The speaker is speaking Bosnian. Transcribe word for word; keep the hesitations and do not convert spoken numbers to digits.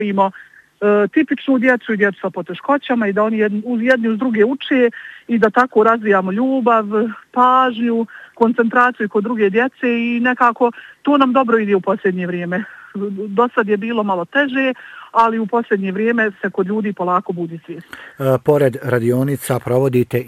imamo e, tipičnu djecu i djecu sa poteškoćama i da oni jedni uz, jedni uz druge uče i da tako razvijamo ljubav, pažnju, koncentraciju kod druge djece i nekako to nam dobro ide u posljednje vrijeme. Do sad je bilo malo teže, ali u posljednje vrijeme se kod ljudi polako budi svijest. E, pored radionica provodite